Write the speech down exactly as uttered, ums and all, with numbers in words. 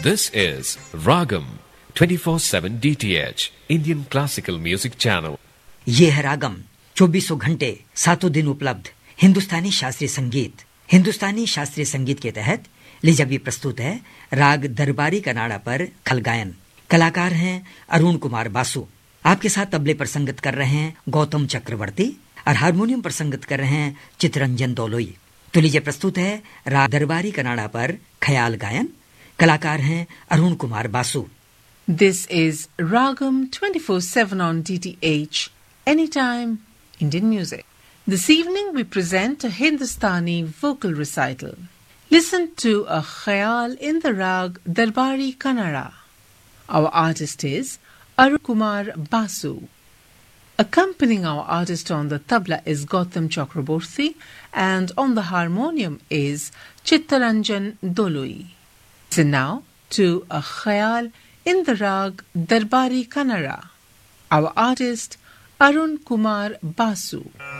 This is Ragam twenty-four seven D T H Indian Classical Music Channel. ये है रागम चौबीसों घंटे सातों दिन उपलब्ध हिंदुस्तानी शास्त्रीय संगीत। हिंदुस्तानी शास्त्रीय संगीत के तहत लीजिए अभी प्रस्तुत है राग दरबारी कनाडा पर खलगायन। कलाकार हैं अरुण कुमार बासु। आपके साथ तबले पर संगत कर रहे हैं गौतम चक्रवर्ती और हारमोनियम पर संगत कर रहे हैं चित्तरंजन दोलोई। तो लीजिए प्रस्तुत है राग दरबारी कनाडा पर ख्याल गायन। कलाकार हैं Arun Kumar Basu. This is Ragam twenty-four seven on D T H, anytime Indian music. This evening we present a Hindustani vocal recital. Listen to a khayal in the rag Darbari Kannada. Our artist is Arun Kumar Basu. Accompanying our artist on the tabla is Gautam Chakraborty and on the harmonium is Chittaranjan Doloi. Listen now to a khayal in the rag Darbari Kannada. Our artist Arun Kumar Basu.